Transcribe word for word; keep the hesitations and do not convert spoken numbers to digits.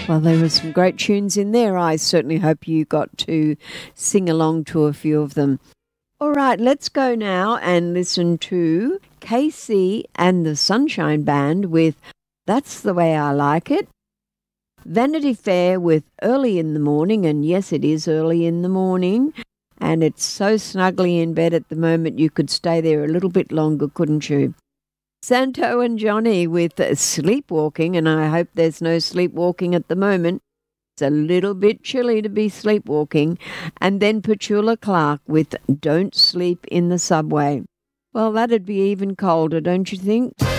Well, there were some great tunes in there. I certainly hope you got to sing along to a few of them. All right, let's go now and listen to K C and the Sunshine Band with That's the Way I Like It. Vanity Fair with Early in the Morning, and yes, it is early in the morning, and it's so snuggly in bed at the moment you could stay there a little bit longer, couldn't you? Santo and Johnny with Sleepwalking, and I hope there's no sleepwalking at the moment. It's a little bit chilly to be sleepwalking. And then Petula Clark with Don't Sleep in the Subway. Well, that'd be even colder, don't you think?